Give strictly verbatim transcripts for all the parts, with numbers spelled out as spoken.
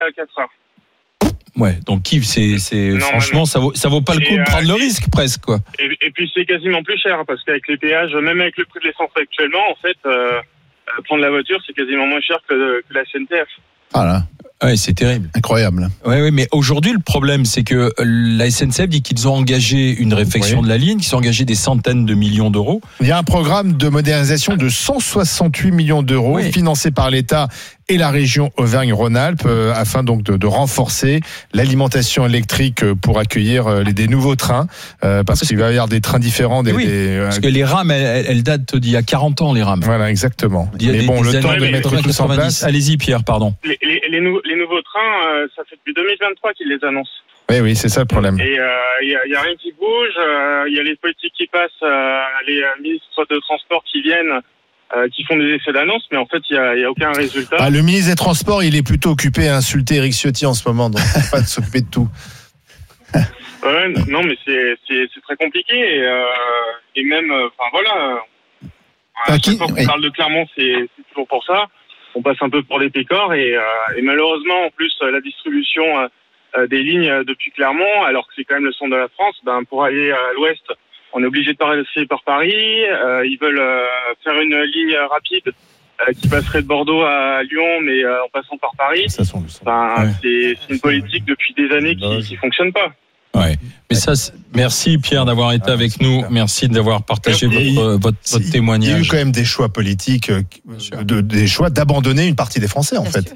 quatre heures. Ouais, donc Kiev, c'est, c'est franchement, ça vaut, ça vaut pas le coup et de prendre euh, le risque presque, quoi. Et, et puis c'est quasiment plus cher parce qu'avec les péages, même avec le prix de l'essence actuellement, en fait, euh, prendre la voiture, c'est quasiment moins cher que, que la S N C F. Voilà. Ouais, c'est terrible. Incroyable. Ouais, ouais, mais aujourd'hui, le problème, c'est que la S N C F dit qu'ils ont engagé une réfection oui. de la ligne, qu'ils ont engagé des centaines de millions d'euros. Il y a un programme de modernisation de cent soixante-huit millions d'euros oui. financé par l'État et la région Auvergne-Rhône-Alpes euh, afin donc de, de renforcer l'alimentation électrique pour accueillir euh, les, des nouveaux trains euh, parce, parce qu'il va y avoir des trains différents. Des, oui, des, euh, parce que les rames, elles, elles datent d'il y a quarante ans, les rames. Voilà, exactement. Il y a mais des, bon, des le temps de mettre tout ça en place. Allez-y, Pierre, pardon. Les, les, les, nou- les nouveaux trains, euh, ça fait depuis deux mille vingt-trois qu'ils les annoncent. Oui, oui, c'est ça le problème. Et il euh, y, y a rien qui bouge. Il euh, y a les politiques qui passent, euh, les ministres de transport qui viennent. Euh, qui font des effets d'annonce, mais en fait, il n'y a, y a aucun résultat. Ah, le ministre des Transports, il est plutôt occupé à insulter Éric Ciotti en ce moment, donc il ne faut pas s'occuper de tout. Ouais, non, mais c'est, c'est, c'est très compliqué, et, euh, et même, enfin euh, voilà, à chaque fois qu'on oui. parle de Clermont, c'est, c'est toujours pour ça. On passe un peu pour des pécores, et, euh, et malheureusement, en plus, la distribution euh, des lignes depuis Clermont, alors que c'est quand même le centre de la France, ben, pour aller à l'ouest, on est obligé de passer par Paris. Euh, ils veulent euh, faire une ligne rapide euh, qui passerait de Bordeaux à Lyon, mais euh, en passant par Paris. Ça sont, enfin, ouais. c'est, c'est une politique depuis des années qui ne fonctionne pas. Ouais. Mais ça, c'est... merci Pierre d'avoir été ah, avec nous. Merci d'avoir partagé votre, votre, votre témoignage. Il y a eu quand même des choix politiques, de, des choix d'abandonner une partie des Français, en Bien fait. Sûr.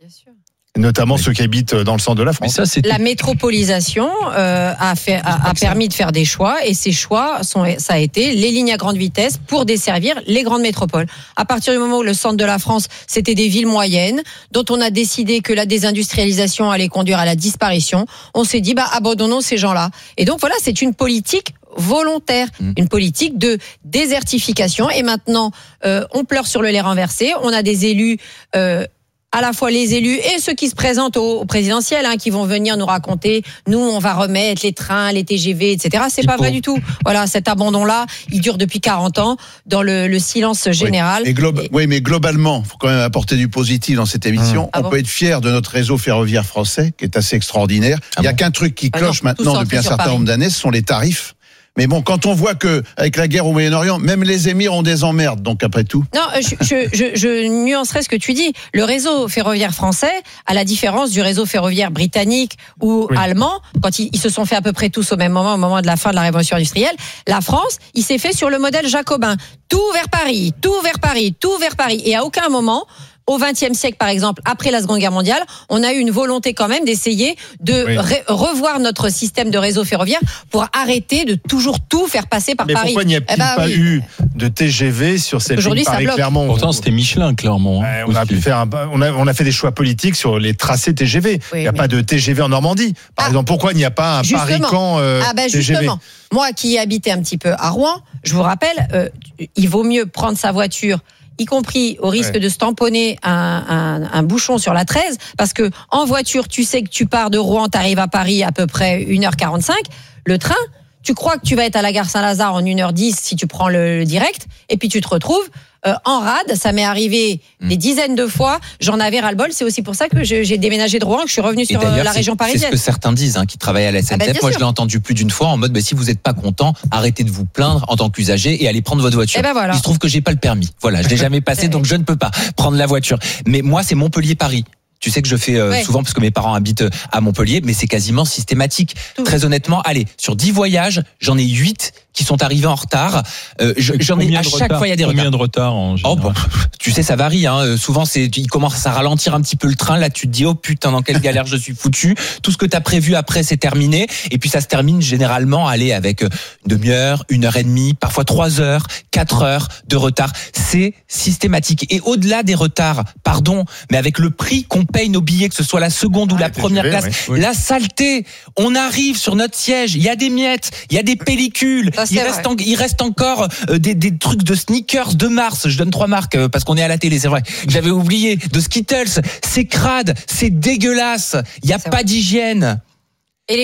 Notamment oui. ceux qui habitent dans le centre de la France. Ça, c'est... La métropolisation euh, a, fait, a, a permis de faire des choix, et ces choix, sont, ça a été les lignes à grande vitesse pour desservir les grandes métropoles. À partir du moment où le centre de la France, c'était des villes moyennes, dont on a décidé que la désindustrialisation allait conduire à la disparition, on s'est dit, bah, abandonnons ces gens-là. Et donc voilà, c'est une politique volontaire, mmh. une politique de désertification. Et maintenant, euh, on pleure sur le lait renversé. On a des élus... Euh, à la fois les élus et ceux qui se présentent au, au présidentiel, hein, qui vont venir nous raconter, nous, on va remettre les trains, les T G V, et cetera. C'est pas vrai du tout. Voilà, cet abandon-là, il dure depuis quarante ans, dans le, le silence général. Oui, et globa- et... oui, mais globalement, il faut quand même apporter du positif dans cette émission. Mmh. Ah on bon peut être fier de notre réseau ferroviaire français, qui est assez extraordinaire. Ah il n'y a bon qu'un truc qui cloche ah non, maintenant depuis un certain Paris. nombre d'années, ce sont les tarifs. Mais bon, quand on voit que avec la guerre au Moyen-Orient, même les émirs ont des emmerdes, donc après tout. Non, je, je, je, je nuancerai ce que tu dis. Le réseau ferroviaire français, à la différence du réseau ferroviaire britannique ou oui. allemand, quand ils, ils se sont fait à peu près tous au même moment, au moment de la fin de la révolution industrielle, la France, il s'est fait sur le modèle jacobin. Tout vers Paris, tout vers Paris, tout vers Paris. Et à aucun moment... Au vingtième siècle, par exemple, après la Seconde Guerre mondiale, on a eu une volonté quand même d'essayer de oui. re- revoir notre système de réseau ferroviaire pour arrêter de toujours tout faire passer par Mais Paris. Mais pourquoi n'y a-t-il eh ben, pas oui. eu de T G V sur cette ligne Paris-Clermont ? Pourtant, c'était Michelin, Clermont. Hein, on a pu faire, un, on a, on a fait des choix politiques sur les tracés T G V. Oui, il n'y a oui. pas de T G V en Normandie. Par ah, exemple, pourquoi il n'y a pas un Paris-Caen euh, ah ben T G V ? Justement, moi qui habitais un petit peu à Rouen, je vous rappelle, euh, il vaut mieux prendre sa voiture, y compris au risque ouais. de se tamponner un, un, un bouchon sur la treize, parce que en voiture, tu sais que tu pars de Rouen, tu arrives à Paris à peu près une heure quarante-cinq. Le train, tu crois que tu vas être à la gare Saint-Lazare en une heure dix si tu prends le, le direct, et puis tu te retrouves euh, en rade. Ça m'est arrivé mmh. des dizaines de fois. J'en avais ras-le-bol. C'est aussi pour ça que je, j'ai déménagé de Rouen, que je suis revenu sur la c'est, région parisienne. C'est ce que certains disent, hein, qui travaillent à la S N C F. Ah bah, Moi, sûr. je l'ai entendu plus d'une fois en mode, bah, si vous n'êtes pas content, arrêtez de vous plaindre en tant qu'usager et allez prendre votre voiture. Et ben voilà. Il se trouve que j'ai pas le permis. Voilà, je l'ai jamais passé, donc je ne peux pas prendre la voiture. Mais moi, c'est Montpellier-Paris. Tu sais que je fais euh, ouais. souvent parce que mes parents habitent à Montpellier, mais c'est quasiment systématique. Tout. Très honnêtement, allez, sur dix voyages, j'en ai huit qui sont arrivés en retard. Euh, je, j'en ai à chaque retard, fois il y a des combien retards. de retard en général ? Oh, bah, tu sais, ça varie. Hein. Souvent, c'est il commence à ralentir un petit peu le train. Là, tu te dis oh putain, dans quelle galère je suis foutu. Tout ce que t'as prévu après, c'est terminé. Et puis ça se termine généralement, allez, avec une demi-heure, une heure et demie, parfois trois heures, quatre heures de retard. C'est systématique. Et au-delà des retards, pardon, mais avec le prix qu'on paye nos billets, que ce soit la seconde ah, ou la première classe, oui, oui. la saleté. On arrive sur notre siège, il y a des miettes, il y a des pellicules. Ça, il reste, en, il reste encore euh, des, des trucs de sneakers de Mars. Je donne trois marques euh, parce qu'on est à la télé, c'est vrai. J'avais oublié. De Skittles. C'est crade, c'est dégueulasse. Il y a c'est pas vrai. d'hygiène. Et les toilettes ?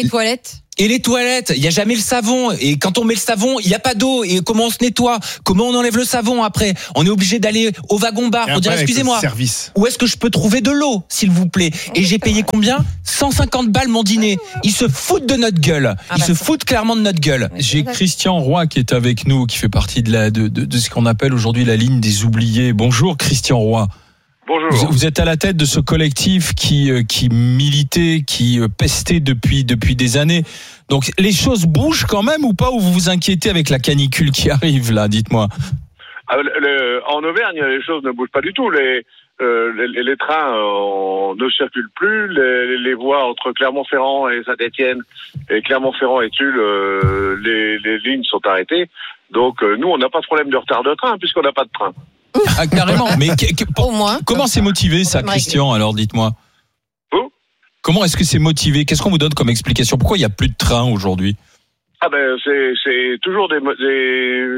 Et les toilettes, il y a jamais le savon. Et quand on met le savon, il y a pas d'eau. Et comment on se nettoie? Comment on enlève le savon après? On est obligé d'aller au wagon-bar pour dire excusez-moi. Où est-ce que je peux trouver de l'eau, s'il vous plaît? Et j'ai payé combien? cent cinquante balles mon dîner. Ils se foutent de notre gueule. Ils se foutent clairement de notre gueule. J'ai Christian Roy qui est avec nous, qui fait partie de la de, de, de ce qu'on appelle aujourd'hui la ligne des oubliés. Bonjour Christian Roy. Bonjour. Vous, vous êtes à la tête de ce collectif qui qui militait, qui pestait depuis depuis des années. Donc les choses bougent quand même ou pas, ou vous vous inquiétez avec la canicule qui arrive là? Dites-moi. Ah, le, le, en Auvergne, les choses ne bougent pas du tout. Les euh, les, les trains euh, ne circulent plus. Les, les voies entre Clermont-Ferrand et Saint-Étienne et Clermont-Ferrand et Tulle, euh, les, les lignes sont arrêtées. Donc euh, nous, on n'a pas de problème de retard de train puisqu'on n'a pas de train. Ah, carrément. Mais que, que, pour, Au moins, comment c'est motivé ça, Christian? Alors dites-moi. Où? Comment est-ce que c'est motivé? Qu'est-ce qu'on vous donne comme explication? Pourquoi il n'y a plus de train aujourd'hui? Ah ben c'est c'est toujours des, des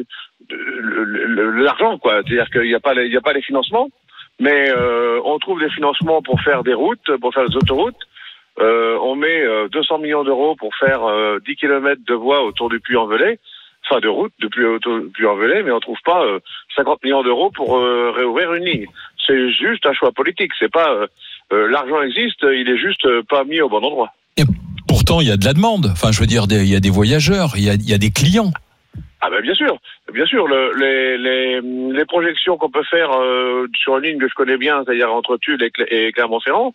de l'argent quoi. C'est-à-dire qu'il n'y a pas les, il y a pas les financements, mais euh, on trouve des financements pour faire des routes, pour faire des autoroutes. Euh, on met euh, deux cents millions d'euros pour faire euh, dix kilomètres de voies autour du Puy-en-Velay. Enfin, de route depuis Puy-en-Velay, mais on trouve pas euh, cinquante millions d'euros pour euh, réouvrir une ligne. C'est juste un choix politique. C'est pas euh, euh, l'argent existe, il est juste euh, pas mis au bon endroit. Et pourtant, il y a de la demande. Enfin, je veux dire, il y a des voyageurs, il y a, il y a des clients. Ah ben bien sûr, bien sûr. Le, les, les, les projections qu'on peut faire euh, sur une ligne que je connais bien, c'est-à-dire entre Tulle et, Cl- et Clermont-Ferrand,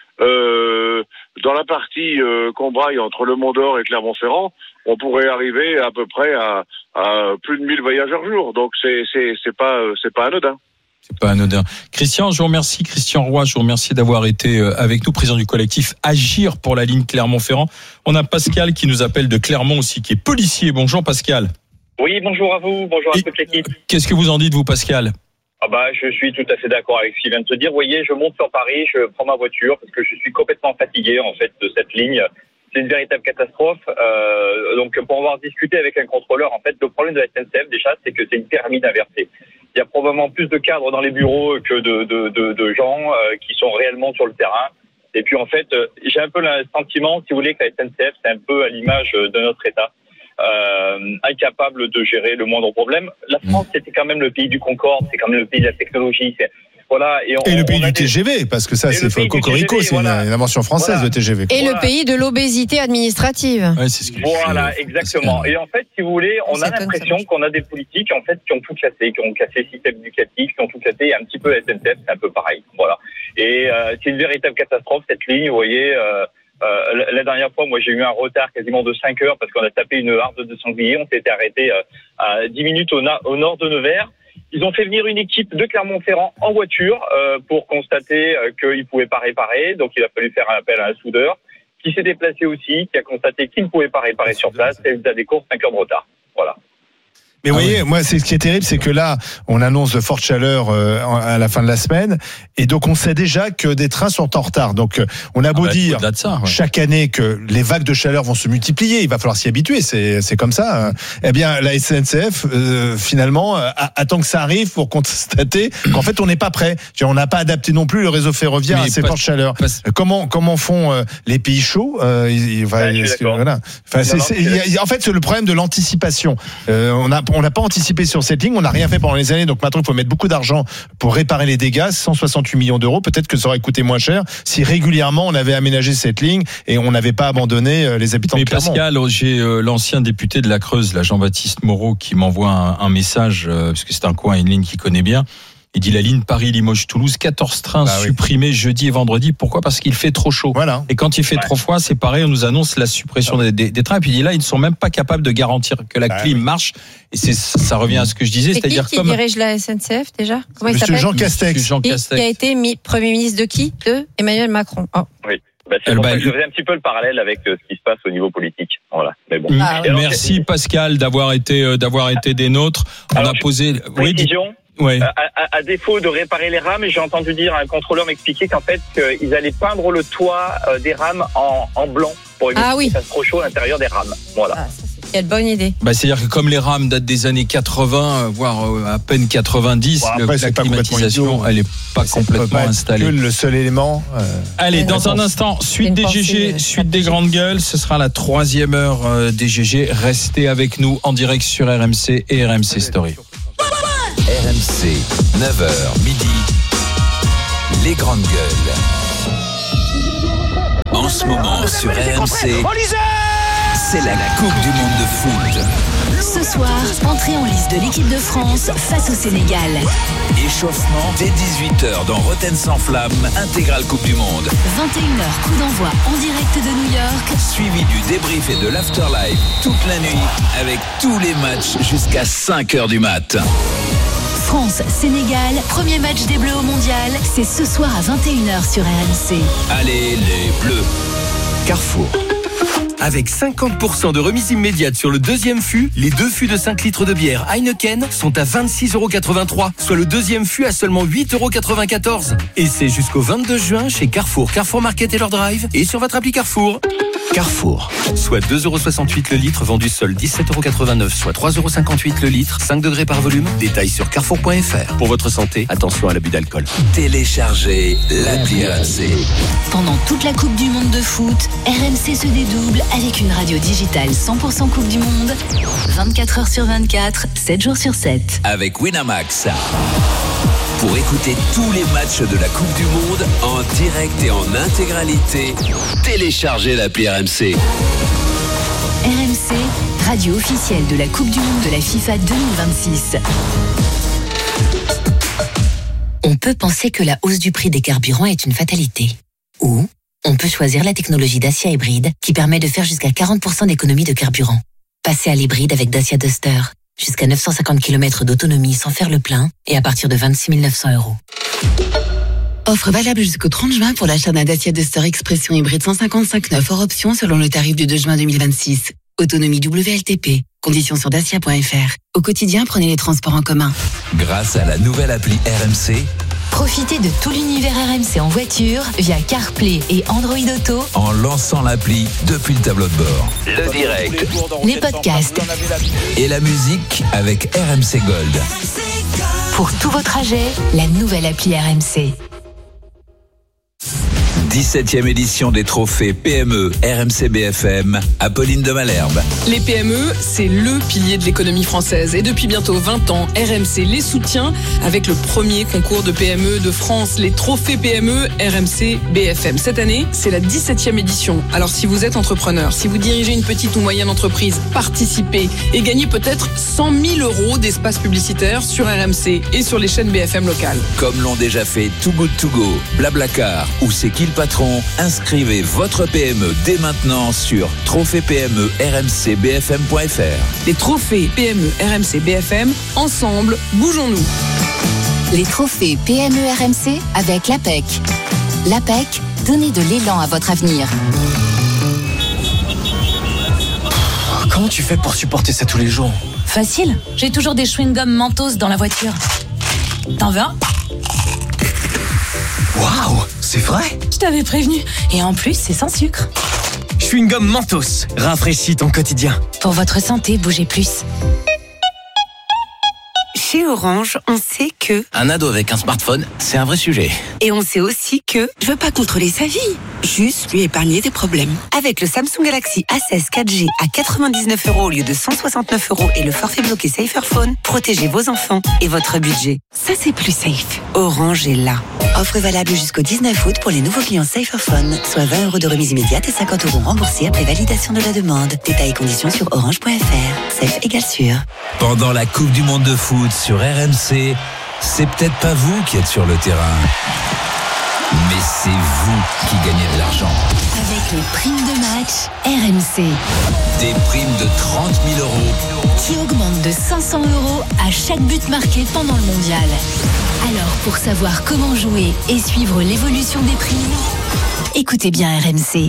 euh, dans la partie euh, Combraille entre le Mont-d'Or et Clermont-Ferrand, on pourrait arriver à peu près à, à plus de mille voyageurs jour. Donc c'est c'est c'est pas c'est pas anodin. C'est pas anodin. Christian, je vous remercie. Christian Roy, je vous remercie d'avoir été avec nous, président du collectif Agir pour la ligne Clermont-Ferrand. On a Pascal qui nous appelle de Clermont aussi, qui est policier. Bonjour Pascal. Oui, bonjour à vous, bonjour à Et toute l'équipe. Qu'est-ce que vous en dites, vous, Pascal? Ah bah, je suis tout à fait d'accord avec ce qu'il vient de se dire. Vous voyez, je monte sur Paris, je prends ma voiture parce que je suis complètement fatigué en fait de cette ligne. C'est une véritable catastrophe. Euh, donc, pour avoir discuté avec un contrôleur, en fait, le problème de la S N C F déjà, c'est que c'est une pyramide inversée. Il y a probablement plus de cadres dans les bureaux que de de de, de gens euh, qui sont réellement sur le terrain. Et puis en fait, euh, j'ai un peu le sentiment, si vous voulez, que la S N C F c'est un peu à l'image de notre État. Euh, incapable de gérer le moindre problème. La France, c'était quand même le pays du Concorde, c'est quand même le pays de la technologie. C'est, voilà, et, on, et le pays du des... T G V, parce que ça, et c'est Cocorico, c'est voilà. une, une invention française, voilà. le T G V. Et voilà. le pays de l'obésité administrative. Ouais, c'est ce que voilà, je... exactement. Et en fait, si vous voulez, on a l'impression qu'on a des politiques en fait qui ont tout cassé, qui ont cassé le système éducatif, qui ont tout cassé. Et un petit peu la S N C F, c'est un peu pareil. Voilà. Et euh, c'est une véritable catastrophe cette ligne. Vous voyez. Euh, Euh, la dernière fois, moi, j'ai eu un retard quasiment de cinq heures parce qu'on a tapé une harde de sanglier. On s'était arrêté euh, à dix minutes au, na- au nord de Nevers. Ils ont fait venir une équipe de Clermont-Ferrand en voiture euh, pour constater euh, qu'ils ne pouvaient pas réparer. Donc, il a fallu faire un appel à un soudeur qui s'est déplacé aussi, qui a constaté qu'il ne pouvait pas réparer sur place. Et il a des courses cinq heures de retard. Voilà. Mais vous ah voyez, oui. moi, c'est ce qui est terrible, c'est que là, on annonce de fortes chaleurs euh, à la fin de la semaine, et donc on sait déjà que des trains sont en retard. Donc, on a beau ah bah, dire de ça, ouais. chaque année que les vagues de chaleur vont se multiplier, il va falloir s'y habituer, c'est c'est comme ça. Hein. Eh bien, la S N C F, euh, finalement, euh, attend que ça arrive pour constater qu'en fait, on n'est pas prêt. On n'a pas adapté non plus le réseau ferroviaire Mais à ces pas, fortes chaleurs. Pas, comment comment font euh, les pays chauds euh, il, il, ouais, que, voilà. Enfin, c'est, c'est, il y a, en fait, c'est le problème de l'anticipation. Euh, on a on n'a pas anticipé sur cette ligne, on n'a rien fait pendant les années, donc maintenant il faut mettre beaucoup d'argent pour réparer les dégâts, cent soixante-huit millions d'euros, peut-être que ça aurait coûté moins cher si régulièrement on avait aménagé cette ligne et on n'avait pas abandonné les habitants Mais de Clermont. Pascal, j'ai euh, l'ancien député de la Creuse, là, Jean-Baptiste Moreau, qui m'envoie un, un message, euh, parce que c'est un coin, une ligne qu'il connaît bien. Il dit la ligne Paris-Limoges-Toulouse, quatorze trains bah oui. supprimés jeudi et vendredi. Pourquoi ? Parce qu'il fait trop chaud. Voilà. Et quand il fait ouais. trop froid, c'est pareil, on nous annonce la suppression ouais. des, des, des trains. Et puis il dit là, ils ne sont même pas capables de garantir que la bah clim oui. marche. Et c'est, ça revient à ce que je disais. C'est c'est-à-dire qui qui comme... dirige la S N C F déjà ? Comment il Monsieur s'appelle ? Jean Castex. Jean Castex. Qui a été mis Premier ministre de qui ? De Emmanuel Macron. Oh. Oui. Bah, c'est pour ça que je faisais un petit peu le parallèle avec euh, ce qui se passe au niveau politique. Voilà. Mais bon. Ah, alors, merci Pascal d'avoir été euh, d'avoir été des nôtres. On alors, a posé. Précision. Oui, Ouais. À, à, à défaut de réparer les rames, j'ai entendu dire un contrôleur m'expliquer qu'en fait qu'ils allaient peindre le toit des rames en, en blanc pour éviter ah oui. que ça fasse trop chaud à l'intérieur des rames. Voilà. Ah, quelle bonne idée. Bah, c'est-à-dire que comme les rames datent des années quatre-vingts, voire à peine quatre-vingt-dix, bon, après, le, la climatisation, elle n'est pas c'est complètement pas installée. Que le seul élément. Euh... Allez, dans réponse. Un instant, suite des G G, suite des grandes gueules. Ce sera la troisième heure des G G. Restez avec nous en direct sur R M C et R M C Story. R M C, neuf heures midi. Les grandes gueules. En ce moment sur R M C, c'est la Coupe du Monde de foot. Ce soir, entrée en lice de l'équipe de France face au Sénégal. Échauffement dès dix-huit heures dans Rotten sans flamme, intégrale Coupe du Monde. vingt et une heures, coup d'envoi en direct de New York. Suivi du débrief et de l'afterlife toute la nuit avec tous les matchs jusqu'à cinq heures du mat'. France-Sénégal, premier match des Bleus au Mondial, c'est ce soir à vingt et une heures sur R M C. Allez les Bleus. Carrefour. Avec cinquante pour cent de remise immédiate sur le deuxième fût, les deux fûts de cinq litres de bière Heineken sont à vingt-six euros quatre-vingt-trois, soit le deuxième fût à seulement huit euros quatre-vingt-quatorze. Et c'est jusqu'au vingt-deux juin chez Carrefour, Carrefour Market et leur drive, et sur votre appli Carrefour. Carrefour, soit deux euros soixante-huit le litre, vendu seul dix-sept euros quatre-vingt-neuf, soit trois euros cinquante-huit le litre, cinq degrés par volume. Détails sur carrefour point f r. Pour votre santé, attention à l'abus d'alcool. Téléchargez l'appli R M C. Pendant toute la Coupe du Monde de foot, R M C se dédouble avec une radio digitale cent pour cent Coupe du Monde, vingt-quatre heures sur vingt-quatre, sept jours sur sept. Avec Winamax. Pour écouter tous les matchs de la Coupe du Monde en direct et en intégralité, téléchargez l'appli R M C. R M C, radio officielle de la Coupe du Monde de la FIFA deux mille vingt-six. On peut penser que la hausse du prix des carburants est une fatalité. Ou on peut choisir la technologie Dacia hybride qui permet de faire jusqu'à quarante pour cent d'économie de carburant. Passez à l'hybride avec Dacia Duster. Jusqu'à neuf cent cinquante kilomètres d'autonomie sans faire le plein et à partir de vingt-six mille neuf cents euros. Offre valable jusqu'au trente juin pour l'achat d'un Dacia Duster Expression hybride cent cinquante-cinq neuf hors option selon le tarif du deux juin deux mille vingt-six. Autonomie W L T P. Conditions sur dacia point f r. Au quotidien, prenez les transports en commun. Grâce à la nouvelle appli R M C, profitez de tout l'univers R M C en voiture via CarPlay et Android Auto en lançant l'appli depuis le tableau de bord. Le direct, les podcasts et la musique avec R M C Gold. Pour tous vos trajets, la nouvelle appli R M C. dix-septième édition des trophées P M E R M C B F M, Apolline de Malherbe. Les P M E, c'est le pilier de l'économie française. Et depuis bientôt vingt ans, R M C les soutient avec le premier concours de P M E de France, les trophées P M E R M C B F M. Cette année, c'est la dix-septième édition. Alors si vous êtes entrepreneur, si vous dirigez une petite ou moyenne entreprise, participez et gagnez peut-être cent mille euros d'espace publicitaire sur R M C et sur les chaînes B F M locales. Comme l'ont déjà fait Too Good To Go, Blablacar ou C'est qui le patron, inscrivez votre P M E dès maintenant sur trophée P M E R M C B F M point f r. Les trophées P M E R M C B F M, ensemble, bougeons-nous. Les trophées P M E R M C avec l'A P E C. L'A P E C, donnez de l'élan à votre avenir. Comment tu fais pour supporter ça tous les jours ? Facile, j'ai toujours des chewing-gums Mentos dans la voiture. T'en veux un ? Waouh, c'est vrai ? Je t'avais prévenu. Et en plus, c'est sans sucre. Chewing-gum Mentos, rafraîchis ton quotidien. Pour votre santé, bougez plus. Chez Orange, on sait que... un ado avec un smartphone, c'est un vrai sujet. Et on sait aussi que... je veux pas contrôler sa vie, juste lui épargner des problèmes. Avec le Samsung Galaxy A seize quatre G à quatre-vingt-dix-neuf euros au lieu de cent soixante-neuf euros et le forfait bloqué Saferphone, protégez vos enfants et votre budget. Ça, c'est plus safe. Orange est là. Offre valable jusqu'au dix-neuf août pour les nouveaux clients Saferphone, soit vingt euros de remise immédiate et cinquante euros remboursés après validation de la demande. Détails et conditions sur orange point f r. Safe égale sûr. Pendant la Coupe du Monde de foot sur R M C, c'est peut-être pas vous qui êtes sur le terrain, mais c'est vous qui gagnez de l'argent. Avec les primes de match R M C. Des primes de trente mille euros qui augmentent de cinq cents euros à chaque but marqué pendant le mondial. Alors, pour savoir comment jouer et suivre l'évolution des primes, écoutez bien R M C.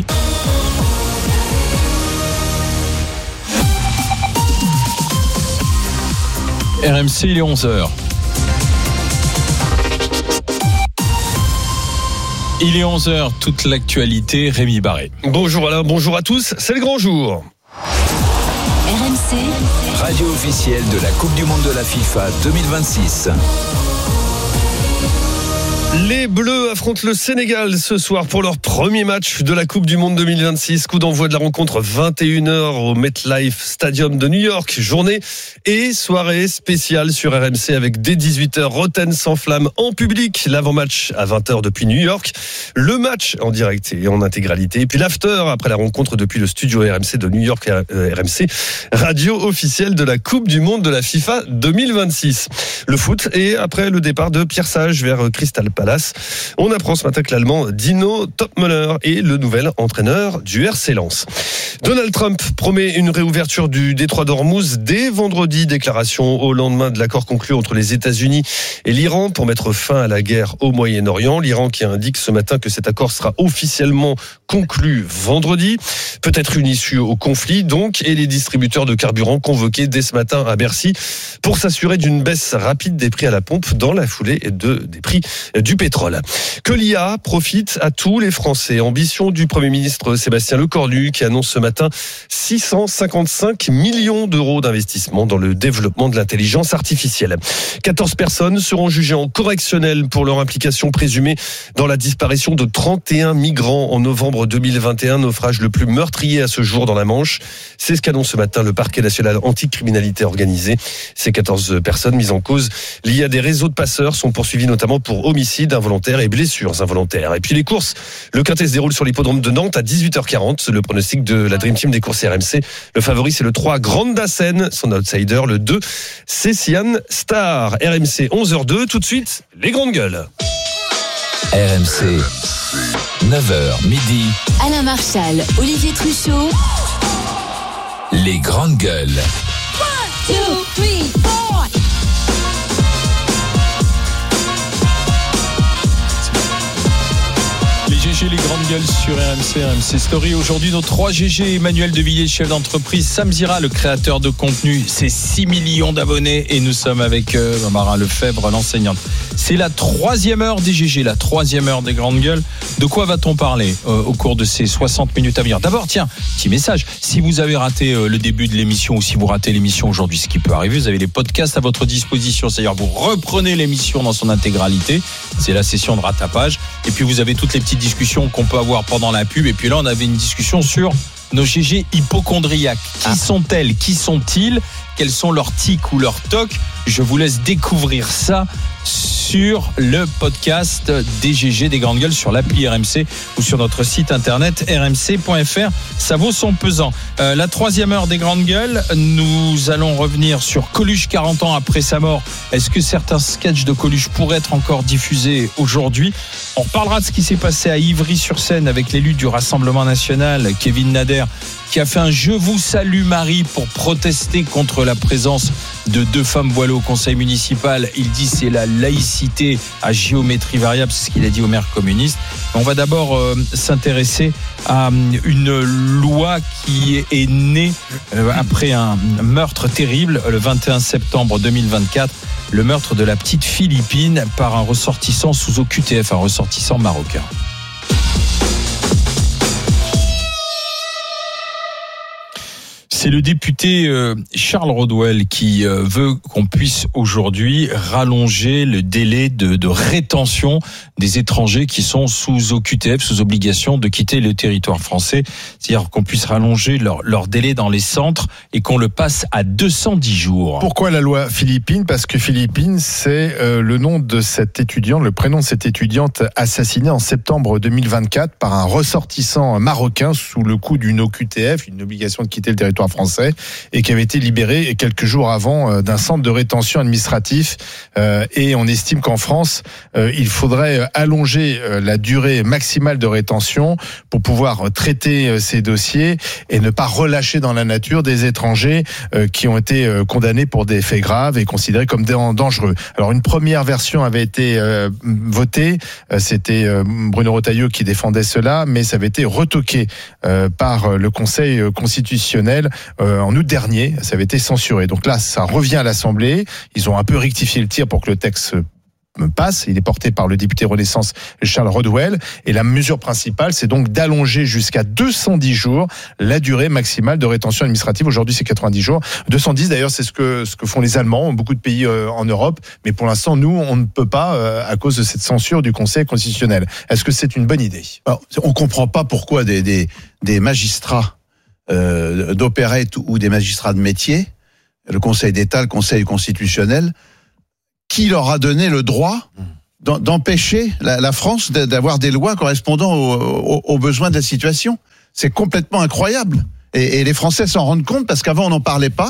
R M C, il est onze heures. Il est onze heures, toute l'actualité, Rémi Barré. Bonjour Alain, bonjour à tous, c'est le grand jour. R M C, radio officielle de la Coupe du Monde de la FIFA deux mille vingt-six. Les Bleus affrontent le Sénégal ce soir pour leur premier match de la Coupe du Monde deux mille vingt-six. Coup d'envoi de la rencontre vingt et une heures au MetLife Stadium de New York. Journée et soirée spéciale sur R M C avec dès dix-huit heures Rotten sans flamme en public. L'avant-match à vingt heures depuis New York. Le match en direct et en intégralité. Et puis l'after après la rencontre depuis le studio R M C de New York. R M C, radio officielle de la Coupe du Monde de la FIFA deux mille vingt-six. Le foot et après le départ de Pierre Sage vers Crystal Palace. On apprend ce matin que l'Allemand Dino Topmöller est le nouvel entraîneur du R C Lens. Donald Trump promet une réouverture du détroit d'Ormuz dès vendredi. Déclaration au lendemain de l'accord conclu entre les États-Unis et l'Iran pour mettre fin à la guerre au Moyen-Orient. L'Iran qui indique ce matin que cet accord sera officiellement conclu vendredi. Peut-être une issue au conflit donc, et les distributeurs de carburant convoqués dès ce matin à Bercy pour s'assurer d'une baisse rapide des prix à la pompe dans la foulée de, des prix du pétrole. Que l'I A profite à tous les Français. Ambition du Premier ministre Sébastien Lecornu qui annonce ce matin six cent cinquante-cinq millions d'euros d'investissement dans le développement de l'intelligence artificielle. quatorze personnes seront jugées en correctionnel pour leur implication présumée dans la disparition de trente et un migrants en novembre deux mille vingt et un, naufrage le plus meurtrier à ce jour dans la Manche. C'est ce qu'annonce ce matin le parquet national anticriminalité organisée. Ces quatorze personnes mises en cause liées à des réseaux de passeurs sont poursuivies notamment pour homicide involontaire et blessures involontaires. Et puis les courses, le Quintet se déroule sur l'hippodrome de Nantes à dix-huit heures quarante. Le pronostic de la Dream Team des courses R M C. Le favori c'est le trois Grande Dassen, son outsider le deux Cessian Star. R M C onze heures deux, tout de suite les grandes gueules. R M C neuf heures midi. Alain Marchal, Olivier Truchot. Les grandes gueules. one, two, three, four. Les G G, les grandes gueules sur R M C, R M C Story. Aujourd'hui, nos trois G G, Emmanuel Devilliers, chef d'entreprise, Sam Zira, le créateur de contenu, c'est six millions d'abonnés et nous sommes avec euh, Marin Lefebvre, l'enseignante. C'est la troisième heure des G G, la troisième heure des grandes gueules. De quoi va-t-on parler euh, au cours de ces soixante minutes à venir? D'abord, tiens, petit message. Si vous avez raté euh, le début de l'émission ou si vous ratez l'émission aujourd'hui, ce qui peut arriver, vous avez les podcasts à votre disposition. C'est-à-dire, vous reprenez l'émission dans son intégralité. C'est la session de rattrapage. Et puis, vous avez toutes les petites discussions qu'on peut avoir pendant la pub. Et puis là, on avait une discussion sur nos G G hypochondriaques. Qui ah. sont-elles? Qui sont-ils? Quels sont leurs tics ou leurs tocs? Je vous laisse découvrir ça sur le podcast des G G des grandes gueules sur l'appli R M C ou sur notre site internet r m c point f r. Ça vaut son pesant. Euh, la troisième heure des grandes gueules, nous allons revenir sur Coluche quarante ans après sa mort. Est-ce que certains sketchs de Coluche pourraient être encore diffusés aujourd'hui? On reparlera de ce qui s'est passé à Ivry-sur-Seine avec l'élu du Rassemblement national, Kevin Nader, qui a fait un « Je vous salue Marie » pour protester contre la présence de deux femmes voilées au conseil municipal. Il dit c'est la laïcité à géométrie variable, c'est ce qu'il a dit au maire communiste. On va d'abord euh, s'intéresser à une loi qui est née euh, après un meurtre terrible le vingt et un septembre deux mille vingt-quatre, le meurtre de la petite Philippine par un ressortissant sous O Q T F, un ressortissant marocain. C'est le député Charles Rodwell qui veut qu'on puisse aujourd'hui rallonger le délai de, de rétention des étrangers qui sont sous O Q T F, sous obligation de quitter le territoire français. C'est-à-dire qu'on puisse rallonger leur, leur délai dans les centres et qu'on le passe à deux cent dix jours. Pourquoi la loi Philippine? Parce que Philippine, c'est euh, le nom de cette étudiante, le prénom de cette étudiante assassinée en septembre deux mille vingt-quatre par un ressortissant marocain sous le coup d'une O Q T F, une obligation de quitter le territoire français, et qui avait été libéré quelques jours avant euh, d'un centre de rétention administratif. Euh, et on estime qu'en France, euh, il faudrait allonger euh, la durée maximale de rétention pour pouvoir traiter euh, ces dossiers et ne pas relâcher dans la nature des étrangers euh, qui ont été euh, condamnés pour des faits graves et considérés comme dangereux. Alors une première version avait été euh, votée, euh, c'était euh, Bruno Retailleau qui défendait cela, mais ça avait été retoqué euh, par le Conseil constitutionnel euh, en août dernier, ça avait été censuré. Donc là, ça revient à l'Assemblée, ils ont un peu rectifié le tir pour que le texte passe. Il est porté par le député Renaissance Charles Rodwell. Et la mesure principale, c'est donc d'allonger jusqu'à deux cent dix jours la durée maximale de rétention administrative. Aujourd'hui, c'est quatre-vingt-dix jours. deux cent dix, d'ailleurs, c'est ce que, ce que font les Allemands, beaucoup de pays euh, en Europe. Mais pour l'instant, nous, on ne peut pas euh, à cause de cette censure du Conseil constitutionnel. Est-ce que c'est une bonne idée ? Alors, on comprend pas pourquoi des, des, des magistrats euh, d'opérette ou des magistrats de métier, le Conseil d'État, le Conseil constitutionnel, qui leur a donné le droit d'empêcher la, la France d'avoir des lois correspondant aux, aux, aux besoins de la situation. C'est complètement incroyable. Et, et les Français s'en rendent compte parce qu'avant on n'en parlait pas.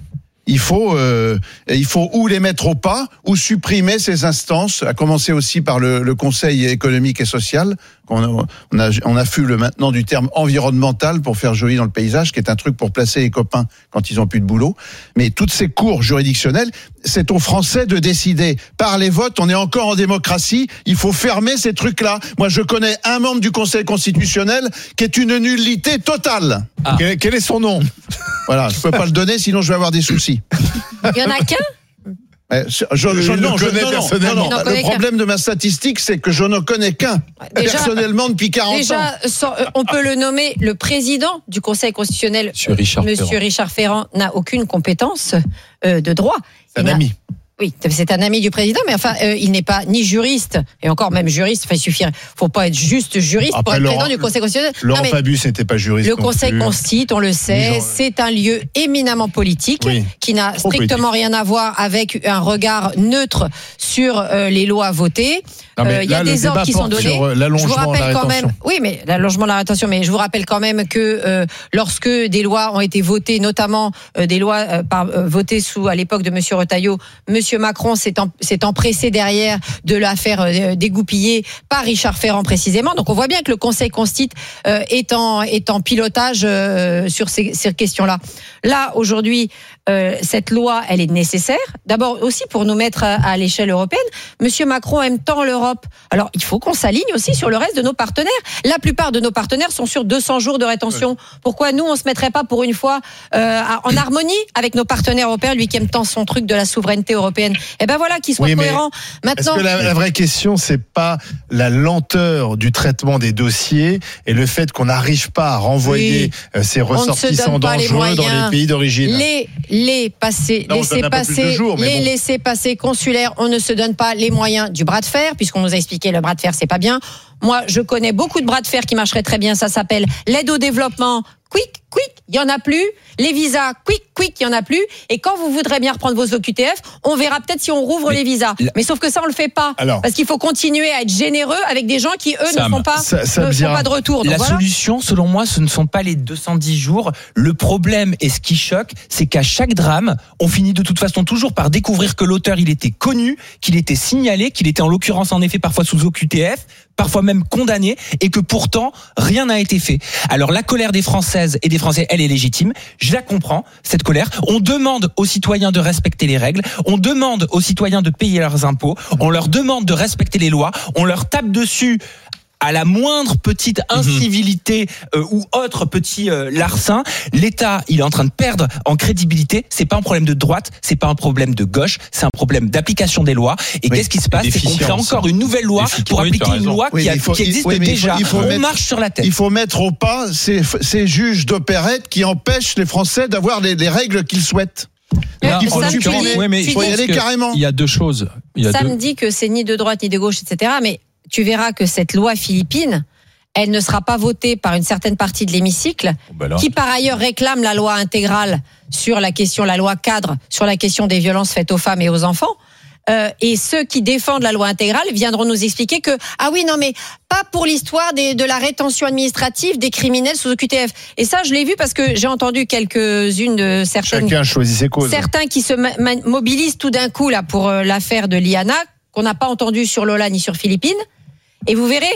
Il faut, euh, il faut ou les mettre au pas ou supprimer ces instances, à commencer aussi par le, le Conseil économique et social. On a, on a, on affule maintenant du terme environnemental pour faire joli dans le paysage, qui est un truc pour placer les copains quand ils ont plus de boulot. Mais toutes ces cours juridictionnelles, c'est aux Français de décider. Par les votes, on est encore en démocratie. Il faut fermer ces trucs-là. Moi, je connais un membre du Conseil constitutionnel qui est une nullité totale. Ah. Quel, quel est son nom ? Voilà, je peux pas le donner, sinon je vais avoir des soucis. Il y en a qu'un ? Je, je, je, non, je, non, personnellement. Non, non, le problème qu'un. de ma statistique, c'est que je ne connais qu'un, déjà, personnellement, depuis quarante déjà, ans. Déjà, on peut le nommer le président du Conseil constitutionnel, Monsieur Richard, Monsieur Ferrand. Richard Ferrand, n'a aucune compétence euh, de droit. C'est un ami. Oui, c'est un ami du président, mais enfin, euh, il n'est pas ni juriste, et encore même juriste, enfin, il suffirait, faut pas être juste juriste Après, pour être Laurent, président du Conseil constitutionnel. Laurent non, Fabius n'était pas juriste. Le Conseil constitue, on le sait, c'est un lieu éminemment politique, oui, qui n'a strictement politique. rien à voir avec un regard neutre sur euh, les lois votées. Il euh, y a des ordres qui sont donnés. Je vous rappelle quand même, oui, mais l'allongement de la rétention, mais je vous rappelle quand même que euh, lorsque des lois ont été votées, notamment euh, des lois euh, par, euh, votées sous à l'époque de Monsieur Retailleau, Monsieur Macron s'est, en, s'est empressé derrière de la faire euh, dégoupiller par Richard Ferrand précisément. Donc on voit bien que le Conseil constitue euh, est, en, est en pilotage euh, sur ces, ces questions-là. Là, aujourd'hui, euh, cette loi, elle est nécessaire. D'abord aussi pour nous mettre à, à l'échelle européenne. Monsieur Macron aime tant l'Europe. Alors il faut qu'on s'aligne aussi sur le reste de nos partenaires. La plupart de nos partenaires sont sur deux cents jours de rétention. Pourquoi nous, on se mettrait pas pour une fois euh, en harmonie avec nos partenaires européens, lui qui aime tant son truc de la souveraineté européenne. Eh ben voilà, qu'ils soient oui, cohérents. Maintenant, est-ce que la, la vraie question, c'est pas la lenteur du traitement des dossiers et le fait qu'on n'arrive pas à renvoyer oui, ces ressortissants dangereux dans les pays d'origine? Les les passer, non, laisser passer, jours, les bon. laisser passer consulaires, on ne se donne pas les moyens du bras de fer, puisqu'on nous a expliqué le bras de fer, c'est pas bien. Moi, je connais beaucoup de bras de fer qui marcheraient très bien. Ça s'appelle l'aide au développement. Quick, quick, il y en a plus. Les visas, quick, quick, il y en a plus. Et quand vous voudrez bien reprendre vos O Q T F, on verra peut-être si on rouvre mais, les visas. La... Mais sauf que ça, on le fait pas. Alors, parce qu'il faut continuer à être généreux avec des gens qui, eux, Sam, ne font pas, ça, ça ne font pas de retour. Donc, la voilà. solution, selon moi, ce ne sont pas les deux cent dix jours. Le problème, et ce qui choque, c'est qu'à chaque drame, on finit de toute façon toujours par découvrir que l'auteur, il était connu, qu'il était signalé, qu'il était en l'occurrence, en effet, parfois sous O Q T F, parfois même condamné, et que pourtant, rien n'a été fait. Alors, la colère des Françaises et des Français, elle est légitime. Je la comprends, cette colère. On demande aux citoyens de respecter les règles. On demande aux citoyens de payer leurs impôts. On leur demande de respecter les lois. On leur tape dessus à la moindre petite incivilité euh, ou autre petit euh, larcin. L'État, il est en train de perdre en crédibilité. C'est pas un problème de droite, c'est pas un problème de gauche, c'est un problème d'application des lois. Et oui, qu'est-ce qui se passe? C'est qu'on crée encore une nouvelle loi pour oui, appliquer une loi oui, qui, a, faut, qui existe oui, déjà. Il faut, il faut On mettre, marche sur la tête. Il faut mettre au pas ces, ces juges d'opérette qui empêchent les Français d'avoir les, les règles qu'ils souhaitent. Là, il faut, dit, oui, mais il faut y aller carrément. Il y a deux choses. Il y a ça deux... me dit que c'est ni de droite ni de gauche, et cetera. Mais tu verras que cette loi philippine, elle ne sera pas votée par une certaine partie de l'hémicycle, oh ben qui par ailleurs réclame la loi intégrale sur la question, la loi cadre sur la question des violences faites aux femmes et aux enfants. Euh, et ceux qui défendent la loi intégrale viendront nous expliquer que ah oui non mais pas pour l'histoire des, de la rétention administrative des criminels sous O Q T F. Et ça je l'ai vu parce que j'ai entendu quelques-unes de certaines. Chacun choisit ses causes. Certains qui se ma- mobilisent tout d'un coup là pour euh, l'affaire de l'I A N A qu'on n'a pas entendu sur Lola ni sur Philippines. Et vous verrez,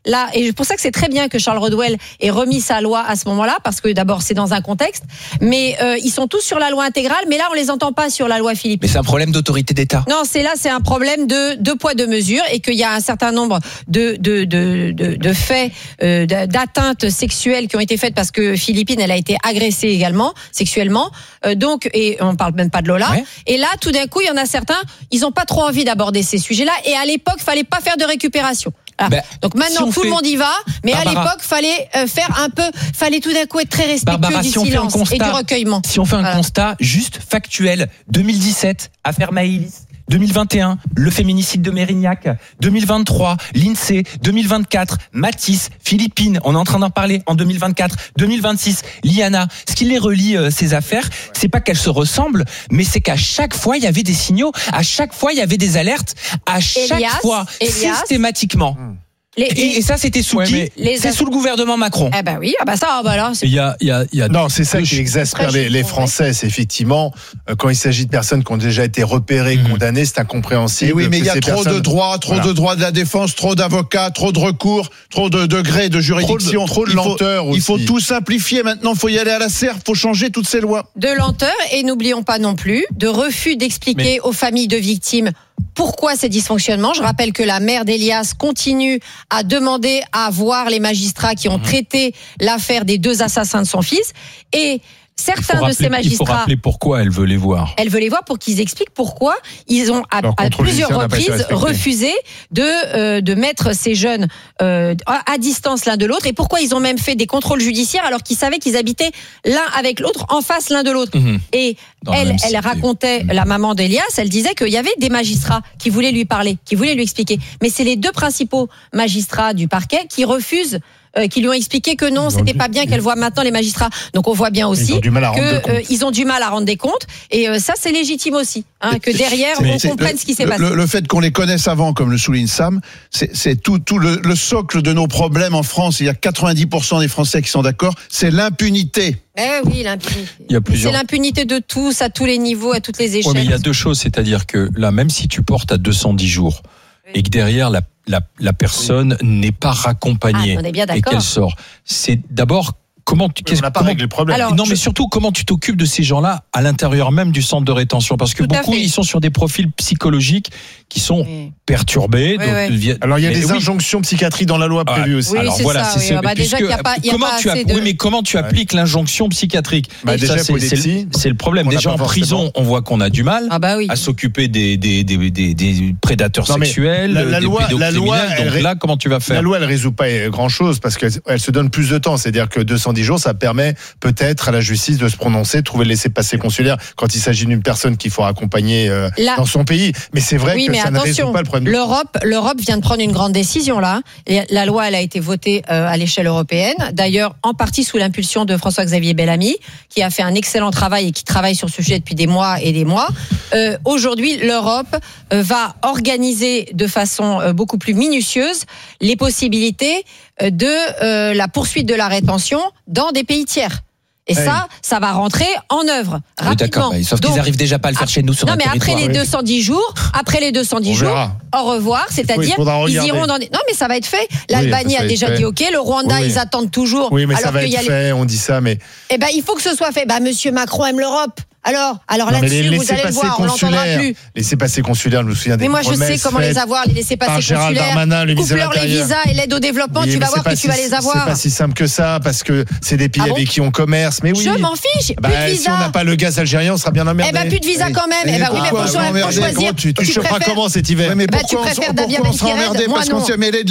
là, et c'est pour ça que c'est très bien que Charles Rodwell ait remis sa loi à ce moment-là, parce que d'abord c'est dans un contexte, mais euh, ils sont tous sur la loi intégrale, mais là on les entend pas sur la loi Philippe. Mais c'est un problème d'autorité d'État. Non, c'est là, c'est un problème de deux poids deux mesures, et qu'il y a un certain nombre de de de de, de faits euh, d'atteintes sexuelles qui ont été faites parce que Philippine, elle a été agressée également sexuellement, euh, donc et on parle même pas de Lola. Ouais. Et là, tout d'un coup, il y en a certains, ils ont pas trop envie d'aborder ces sujets-là, et à l'époque, fallait pas faire de récupération. Ah. Ben, donc maintenant si tout fait... le monde y va, mais Barbara, à l'époque fallait euh, faire un peu, fallait tout d'un coup être très respectueux Barbara, du si silence constat, et du recueillement. Si on fait un voilà. constat juste factuel, deux mille dix-sept, affaire Maëlys, deux mille vingt et un, le féminicide de Mérignac, deux mille vingt-trois, l'INSEE, deux mille vingt-quatre, Matisse, Philippine, on est en train d'en parler en deux mille vingt-quatre, deux mille vingt-six, Liana. Ce qui les relie euh, ces affaires, c'est pas qu'elles se ressemblent, mais c'est qu'à chaque fois il y avait des signaux, à chaque fois il y avait des alertes, à chaque Elias, fois Elias. systématiquement. Mmh. Les, les, et, et ça, c'était sous ouais, qui C'est sous le gouvernement Macron. Eh ben oui, ah ben ça, ah ben alors. Il y a, il y a, il y a non, c'est ça qui exaspère les, les Français. C'est effectivement euh, quand il s'agit de personnes qui ont déjà été repérées, mmh. condamnées, c'est incompréhensible. Et oui, mais il y a trop personnes... de droits, trop voilà. de droits de la défense, trop d'avocats, trop de recours, trop de degrés de juridiction, trop de, trop de lenteur il faut, aussi. Il faut tout simplifier maintenant. Il faut y aller à la serre. Il faut changer toutes ces lois. De lenteur, et n'oublions pas non plus de refus d'expliquer mais... aux familles de victimes pourquoi ces dysfonctionnements. Je rappelle que la mère d'Elias continue à demander à voir les magistrats qui ont mmh. traité l'affaire des deux assassins de son fils. Et certains rappeler, de ces magistrats... Il faut rappeler pourquoi elle veut les voir. Elle veut les voir pour qu'ils expliquent pourquoi ils ont à, à plusieurs reprises refusé de, euh, de mettre ces jeunes euh, à distance l'un de l'autre, et pourquoi ils ont même fait des contrôles judiciaires alors qu'ils savaient qu'ils habitaient l'un avec l'autre, en face l'un de l'autre. Mmh. Et Dans elle, elle racontait, mmh. la maman d'Elias, elle disait qu'il y avait des magistrats qui voulaient lui parler, qui voulaient lui expliquer. Mais c'est les deux principaux magistrats du parquet qui refusent, Euh, qui lui ont expliqué que non, c'était pas bien qu'elle voit maintenant les magistrats. Donc on voit bien aussi qu'ils euh, ont du mal à rendre des comptes, et euh, ça c'est légitime aussi, hein, que derrière on comprenne le, ce qui s'est le, passé. Le, le fait qu'on les connaisse avant, comme le souligne Sam, c'est, c'est tout, tout le, le socle de nos problèmes en France. Il y a quatre-vingt-dix pour cent des Français qui sont d'accord, c'est l'impunité. Eh oui, l'impunité. Il y a plusieurs... C'est l'impunité de tous, à tous les niveaux, à toutes les échelles. Ouais, mais il y a deux choses, c'est-à-dire que là, même si tu portes à deux cent dix jours, oui. et que derrière la La, la personne oui. n'est pas raccompagnée ah, on est bien et qu'elle sort. C'est d'abord comment tu on n'a pas réglé le problème. Alors, non, je... mais surtout comment tu t'occupes de ces gens-là à l'intérieur même du centre de rétention, parce que Tout beaucoup ils sont sur des profils psychologiques qui sont oui. perturbés. Oui, donc, oui. Alors il y a mais, des oui. injonctions psychiatriques dans la loi prévues ah, aussi. Oui, alors c'est voilà, ça, c'est oui. bah, déjà qu'il y a pas, il y a comment pas tu assez app... de... Oui, mais comment tu appliques ouais. l'injonction psychiatrique bah, déjà, ça, c'est, c'est, le, c'est le problème. Déjà en prison, on voit qu'on a du mal ah, bah, oui. à s'occuper des des des des, des prédateurs non, sexuels, la, la des loi, la loi, donc elle, là, comment tu vas faire? La loi, elle résout pas grand-chose parce qu'elle elle se donne plus de temps. C'est-à-dire que deux cent dix jours, ça permet peut-être à la justice de se prononcer, trouver le laissez-passer consulaire quand il s'agit d'une personne qu'il faut accompagner euh, là, dans son pays. Mais c'est vrai oui, que ça attention, ne résout pas le problème. L'Europe, l'Europe vient de prendre une grande décision là. La loi, elle a été votée euh, à l'échelle européenne. D'ailleurs, en partie sous l'impulsion de François-Xavier Bellamy, qui a fait un excellent travail et qui travaille sur ce sujet depuis des mois et des mois. Euh, aujourd'hui, l'Europe euh, va organiser de façon euh, beaucoup plus minutieuse les possibilités euh, de euh, la poursuite de la rétention dans des pays tiers. Et hey. ça, ça va rentrer en œuvre rapidement. Oui, d'accord, bah, sauf Donc, qu'ils arrivent déjà pas à le faire chez nous sur non, notre territoire. Non, mais après les deux cent dix jours, après les deux cent dix jours, au revoir, c'est-à-dire oui, ils iront dans des... Non, mais ça va être fait. L'Albanie oui, a déjà fait. dit OK, le Rwanda, oui, oui. ils attendent toujours. Oui, mais alors ça va être fait, les... on dit ça, mais... Eh ben, il faut que ce soit fait. Bah, Monsieur Macron aime l'Europe. Alors, alors non, là-dessus, vous allez le voir, on l'entendra plus. Laissez-passer consulaires, je me souviens des Mais moi, je sais comment les avoir, les laissez-passer consulaires. Coupe-leur les visas et l'aide au développement, oui, tu vas voir que si, tu vas les avoir. C'est pas si simple que ça, parce que c'est des pays ah bon avec qui on commerce. Mais oui. Je m'en fiche, bah, plus de visa. Si on n'a pas le gaz algérien, on sera bien emmerdé. Eh ben, plus de visa quand même. Eh ben oui, mais pour choisir. Tu choperas comment cet hiver? Mais pourquoi on sera emmerdé? Parce qu'on s'est mêlé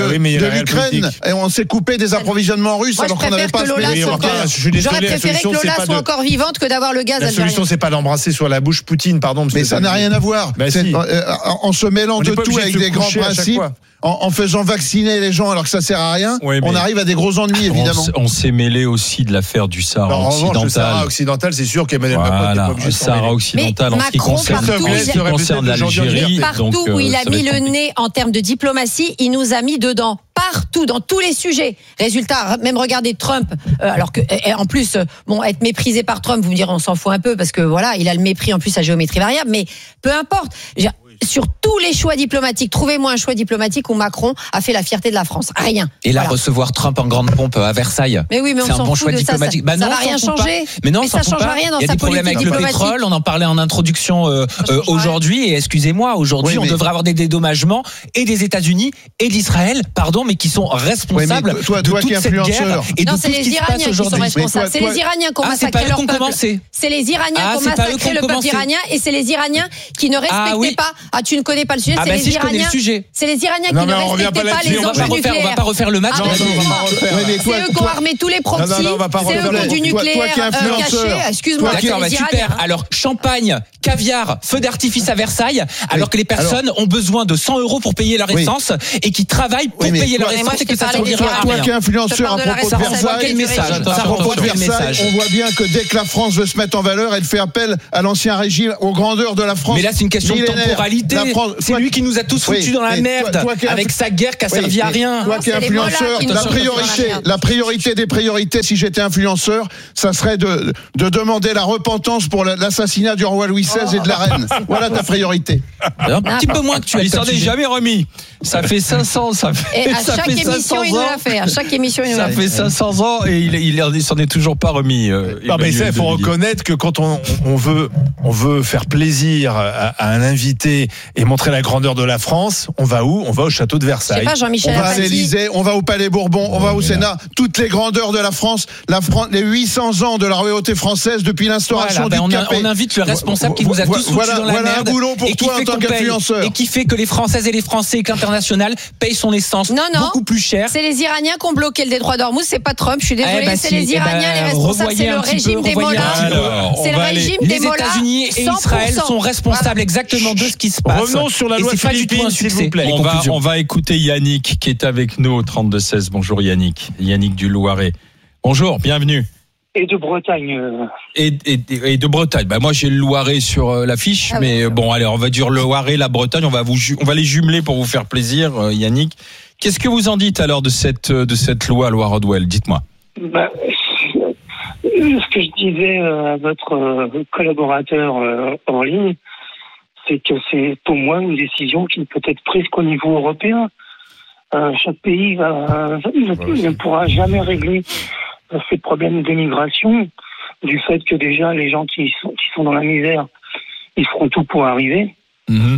de l'Ukraine et on s'est coupé des approvisionnements russes alors qu'on n'avait pas ce pays. J'aurais préféré que Lola soit encore vivante que d'avoir le gaz algérien. La solution, c'est pas d'embrasser sur la bouche Poutine, pardon. Mais ça n'a rien à voir. Bah si. euh, en se mêlant de tout avec des grands principes, en, en faisant vacciner les gens alors que ça sert à rien, oui, on arrive à des gros ennuis évidemment. On, on s'est mêlé aussi de l'affaire du Sahara Alors, occidental. En revanche, le Sahara occidental, c'est sûr qu'Emmanuel voilà, Macron n'est pas obligé de s'en mêler. Le Sahara occidental, mais en ce qui Macron, concerne, partout, en ce qui concerne l'Algérie, partout donc, où il a mis le compliqué. nez en termes de diplomatie, il nous a mis dedans. Partout, dans tous les sujets. Résultat, même regardez Trump, euh, alors que, et en plus, euh, bon, être méprisé par Trump, vous me direz, on s'en fout un peu, parce que voilà, il a le mépris en plus à géométrie variable, mais peu importe. sur tous les choix diplomatiques, trouvez-moi un choix diplomatique où Macron a fait la fierté de la France. Rien. Et là, voilà. recevoir Trump en grande pompe à Versailles. Mais oui, mais on c'est s'en un bon fout choix de diplomatique. Ça, ça, bah non, ça va rien changer. Pas. Mais non, mais ça change pas. rien dans sa politique. Il y a des problèmes avec le pétrole. On en parlait en introduction euh, euh, aujourd'hui. Et excusez-moi, aujourd'hui, oui, mais... on devrait avoir des dédommagements et des États-Unis et d'Israël, pardon, mais qui sont responsables oui, toi, de toi toute cette guerre et non, de tout ce qui se passe aujourd'hui. C'est les Iraniens qui ont massacré leur peuple. C'est les Iraniens qui ont massacré le peuple iranien et c'est les Iraniens qui ne respectaient pas. Ah, tu ne connais pas le sujet. C'est les Iraniens. C'est les Iraniens qui ne respectaient pas les enjeux nucléaires. On va pas refaire le match. C'est eux qui ont armé tous les proxys. C'est eux qui ont du nucléaire caché. Excuse-moi. D'accord, super. Alors, champagne, caviar, feu d'artifice à Versailles, alors que les personnes ont besoin de cent euros pour payer leur essence et qui travaillent pour payer leur essence et que ça servira à rien. Toi qui es influenceur à propos de Versailles, à propos de Versailles, on voit bien que dès que la France veut se mettre en valeur, elle fait appel à l'ancien régime, aux grandeurs de la France. Mais là, c'est une question de temporalité. C'est lui qui nous a tous foutus dans la merde avec sa guerre qui a servi à rien. Toi qui es influenceur, la priorité, la priorité des priorités, si j'étais influenceur, ça serait de, de demander la repentance pour l'assassinat du roi Louis seize et de la reine. Voilà ta priorité. Un petit peu moins que tu as. Il s'en est jamais remis. Ça fait cinq cents, ça fait. Et à ça chaque fait émission, il nous l'a fait. À chaque émission, il nous l'a fait. Ça fait cinq cents ans et il, il, il s'en est toujours pas remis. Euh, non, mais il faut reconnaître que quand on, on veut, on veut faire plaisir à, à un invité et montrer la grandeur de la France, on va où? On va au château de Versailles. Je sais pas, Jean-Michel on va à l'Élysée, on va au Palais Bourbon, on va au Sénat. Toutes les grandeurs de la France, la France, les huit cents ans de la royauté française depuis l'instauration voilà, du ben Capet. On invite le responsable qui nous a tous foutus voilà, dans la voilà merde un boulot pour et qui toi fait en tant qu'on paye qu'influenceur. et qui fait que les Françaises et les Français et que l'international payent son essence non, non, beaucoup plus cher. C'est les Iraniens qui ont bloqué le détroit d'Ormuz, c'est pas Trump, je suis désolée, eh ben c'est si, les Iraniens eh ben, les responsables, c'est le régime des mollahs. C'est le régime des mollahs. Les États-Unis et Israël sont responsables exactement de ce qui se passe. Revenons sur la loi Philippines, s'il vous plaît. On va, on va écouter Yannick qui est avec nous au trente-deux seize. Bonjour Yannick, Yannick du Loiret. Bonjour, bienvenue. Et de Bretagne. Euh... Et, et, et de Bretagne. Bah moi j'ai le Loiret sur euh, l'affiche, ah mais oui. bon allez, on va dire le Loiret, la Bretagne. On va vous, on va les jumeler pour vous faire plaisir, euh, Yannick. Qu'est-ce que vous en dites alors de cette de cette loi, loi Rodwell? Dites-moi. Bah, ce que je disais à votre collaborateur en ligne, c'est que c'est pour moi une décision qui ne peut être prise qu'au niveau européen. Euh, chaque pays va, ne, ne pourra jamais régler ces problèmes d'immigration, du fait que déjà les gens qui sont, qui sont dans la misère, ils feront tout pour arriver, mmh.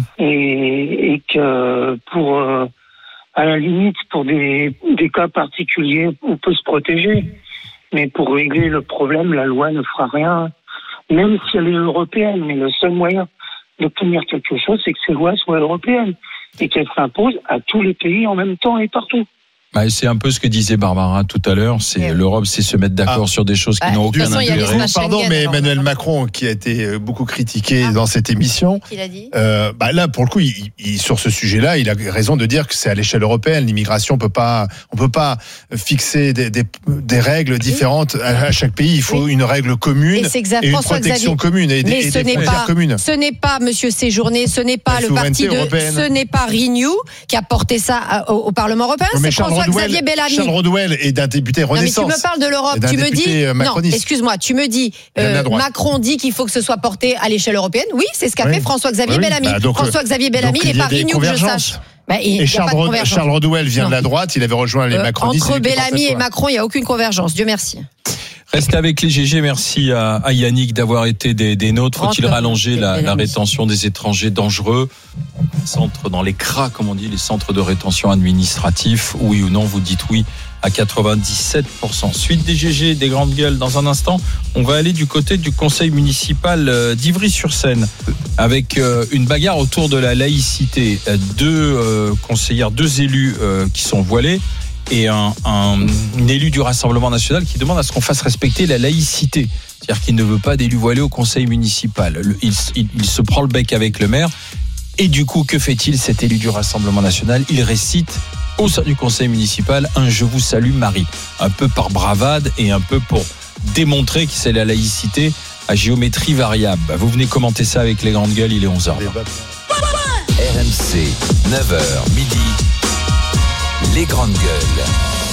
et, et que pour, euh, à la limite, pour des, des cas particuliers, on peut se protéger, mais pour régler le problème, la loi ne fera rien, même si elle est européenne. Mais le seul moyen d'obtenir quelque chose, c'est que ces lois soient européennes et qu'elles s'imposent à tous les pays en même temps et partout. Bah, c'est un peu ce que disait Barbara tout à l'heure. C'est ouais. L'Europe, c'est se mettre d'accord ah. sur des choses qui bah, n'ont aucun façon, intérêt. Pardon, mais Emmanuel Macron, qui a été beaucoup critiqué ah. dans cette émission, qu'il a dit euh, bah là, pour le coup, il, il, sur ce sujet-là, il a raison de dire que c'est à l'échelle européenne. L'immigration peut pas, on peut pas fixer des, des, des règles différentes à, à chaque pays. Il faut oui. une règle commune et, et une protection commune et, mais et ce des frontières pas, communes. Ce n'est pas Monsieur Séjourné, ce n'est pas La le parti de, européenne. ce n'est pas Renew qui a porté ça au, au Parlement européen. Oui, c'est François-Xavier Bellamy. Charles Rodwell est d'un député Renaissance. Non, mais tu me parles de l'Europe, tu me dis non, excuse-moi, tu me dis euh, Macron dit qu'il faut que ce soit porté à l'échelle européenne. Oui, c'est ce qu'a oui. fait François-Xavier oui. Bellamy. Bah, donc, François-Xavier Bellamy, il n'est pas Renew que je sache. Bah, il, et Charles, Rod- Charles Rodwell vient non. de la droite, il avait rejoint les euh, macronistes. Entre Bellamy et Macron, il n'y a aucune convergence, Dieu merci. Restez avec les G G, merci à, à Yannick d'avoir été des, des nôtres. Faut-il rallonger la, la rétention des étrangers dangereux? Centre dans les C R A, comme on dit, les centres de rétention administratifs, oui ou non? Vous dites oui à quatre-vingt-dix-sept pour cent. Suite des G G, des grandes gueules. Dans un instant, on va aller du côté du conseil municipal d'Ivry-sur-Seine avec une bagarre autour de la laïcité. Deux euh, conseillères, deux élus euh, qui sont voilés et un, un, un élu du Rassemblement national qui demande à ce qu'on fasse respecter la laïcité. C'est-à-dire qu'il ne veut pas d'élus voilés au conseil municipal. Le, il, il, il se prend le bec avec le maire. Et du coup, que fait-il, cet élu du Rassemblement national? Il récite au sein du conseil municipal un « Je vous salue Marie », un peu par bravade et un peu pour démontrer que c'est la laïcité à géométrie variable. Vous venez commenter ça avec les grandes gueules, il est onze heures. R M C, neuf heures, midi, les grandes gueules.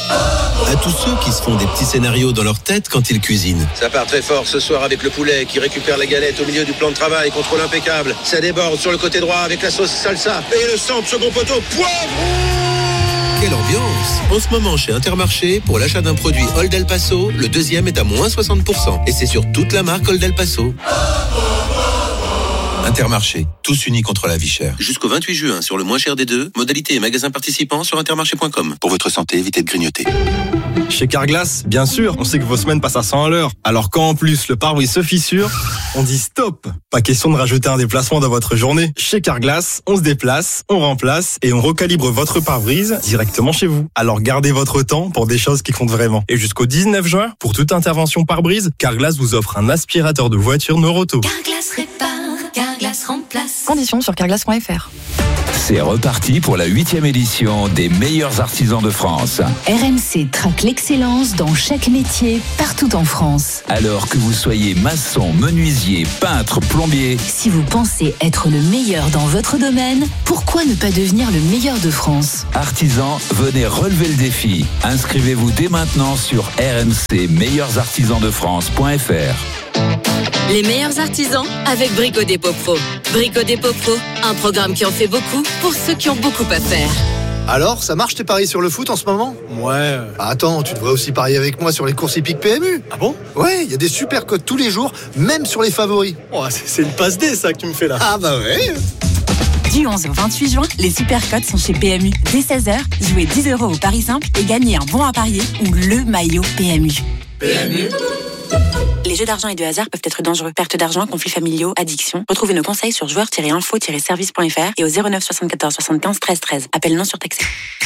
À tous ceux qui se font des petits scénarios dans leur tête quand ils cuisinent. Ça part très fort ce soir avec le poulet qui récupère la galette au milieu du plan de travail, contrôle impeccable. Ça déborde sur le côté droit avec la sauce salsa et le centre second poteau poivre. Quelle ambiance! En ce moment chez Intermarché, pour l'achat d'un produit Old El Paso, le deuxième est à moins soixante pour cent. Et c'est sur toute la marque Old El Paso. Intermarché, tous unis contre la vie chère. Jusqu'au vingt-huit juin, sur le moins cher des deux, modalité et magasins participants sur intermarché point com. Pour votre santé, évitez de grignoter. Chez Carglass, bien sûr, on sait que vos semaines passent à cent à l'heure. Alors quand en plus le pare-brise se fissure, on dit stop. Pas question de rajouter un déplacement dans votre journée. Chez Carglass, on se déplace, on remplace et on recalibre votre pare-brise directement chez vous. Alors gardez votre temps pour des choses qui comptent vraiment. Et jusqu'au dix-neuf juin, pour toute intervention pare-brise, Carglass vous offre un aspirateur de voiture Noroto. Carglass répare, Carglass remplace. Conditions sur carglass point f r. C'est reparti pour la huitième édition des meilleurs artisans de France. R M C traque l'excellence dans chaque métier, partout en France. Alors que vous soyez maçon, menuisier, peintre, plombier. Si vous pensez être le meilleur dans votre domaine, pourquoi ne pas devenir le meilleur de France? Artisans, venez relever le défi. Inscrivez-vous dès maintenant sur r m c meilleurs artisans de france point f r. Les meilleurs artisans avec Brico Dépôt Pro. Brico Dépôt Pro, un programme qui en fait beaucoup pour ceux qui ont beaucoup à faire. Alors, ça marche tes paris sur le foot en ce moment? Ouais. Ah, attends, tu devrais aussi parier avec moi sur les courses hippiques P M U. Ah bon? Ouais, il y a des super codes tous les jours, même sur les favoris. Oh, c'est une passe D ça que tu me fais là. Ah bah ouais. Du onze au vingt-huit juin, les super codes sont chez P M U. Dès seize heures, jouez dix euros au pari simple et gagnez un bon à parier ou le maillot P M U. P M U. Les jeux d'argent et de hasard peuvent être dangereux. Perte d'argent, conflits familiaux, addiction. Retrouvez nos conseils sur joueurs tiret info tiret service point f r et au zéro neuf soixante-quatorze soixante-quinze treize treize. Appel non surtaxé.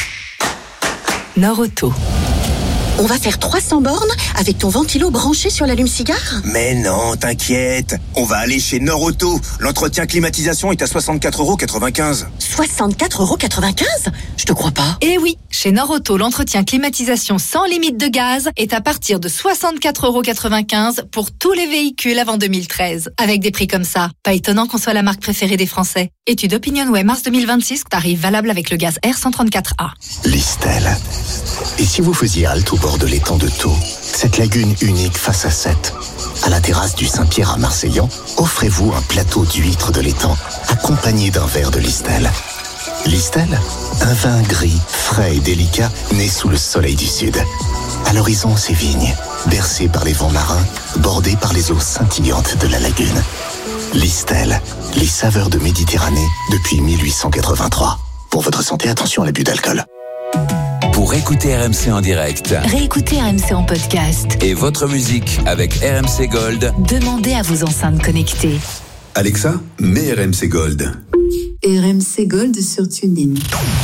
Noroto. On va faire trois cents bornes avec ton ventilo branché sur l'allume-cigare? Mais non, t'inquiète. On va aller chez Noroto. L'entretien climatisation est à soixante-quatre euros quatre-vingt-quinze. soixante-quatre euros quatre-vingt-quinze? Je te crois pas. Eh oui, chez Noroto, l'entretien climatisation sans limite de gaz est à partir de soixante-quatre euros quatre-vingt-quinze pour tous les véhicules avant deux mille treize. Avec des prix comme ça, pas étonnant qu'on soit la marque préférée des Français. Étude OpinionWay mars deux mille vingt-six, tarif valable avec le gaz R cent trente-quatre A. Listel. Et si vous faisiez halte au bord de l'étang de Thau, cette lagune unique face à Sète, à la terrasse du Saint-Pierre à Marseillan, offrez-vous un plateau d'huîtres de l'étang, accompagné d'un verre de Listel. Listel, un vin gris, frais et délicat, né sous le soleil du sud. À l'horizon, ces vignes, bercées par les vents marins, bordées par les eaux scintillantes de la lagune. Listel, les saveurs de Méditerranée depuis mille huit cent quatre-vingt-trois. Pour votre santé, attention à l'abus d'alcool. Pour écouter R M C en direct, réécoutez R M C en podcast et votre musique avec R M C Gold, demandez à vos enceintes connectées. Alexa, mets R M C Gold. R M C Gold sur TuneIn.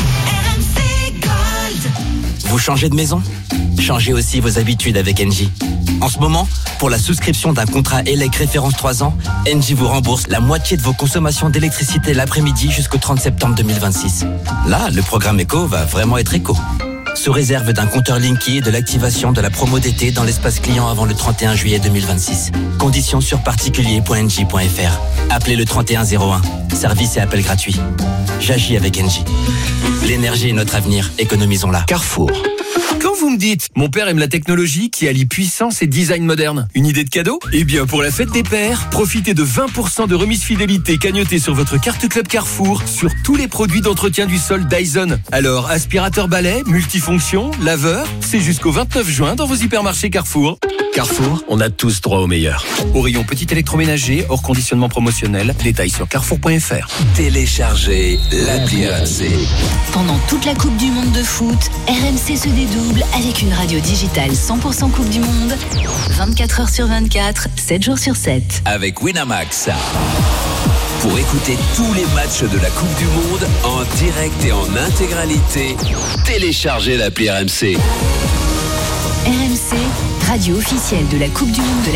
R M C Gold. Vous changez de maison? Changez aussi vos habitudes avec Engie. En ce moment, pour la souscription d'un contrat E L E C référence trois ans, Engie vous rembourse la moitié de vos consommations d'électricité l'après-midi jusqu'au trente septembre deux mille vingt-six. Là, le programme éco va vraiment être éco. Sous réserve d'un compteur Linky et de l'activation de la promo d'été dans l'espace client avant le trente et un juillet deux mille vingt-six. Conditions sur particulier point engie point f r. Appelez le trente et un zéro un. Service et appel gratuit. J'agis avec Engie. L'énergie est notre avenir. Économisons-la. Carrefour. Quand vous me dites, mon père aime la technologie qui allie puissance et design moderne, une idée de cadeau? Eh bien, pour la fête des pères, profitez de vingt pour cent de remise fidélité cagnotée sur votre carte Club Carrefour sur tous les produits d'entretien du sol Dyson. Alors, aspirateur balai, multifonction, laveur, c'est jusqu'au vingt-neuf juin dans vos hypermarchés Carrefour. Carrefour, on a tous droit au meilleur. Au rayon petit électroménager, hors conditionnement promotionnel, détails sur carrefour point f r. Téléchargez l'appli R M C. Pendant toute la Coupe du Monde de foot, R M C se dédouble avec une radio digitale cent pour cent Coupe du Monde, vingt-quatre heures sur vingt-quatre, sept jours sur sept. Avec Winamax. Pour écouter tous les matchs de la Coupe du Monde en direct et en intégralité, téléchargez l'appli R M C. R M C, radio officielle de la Coupe du Monde de la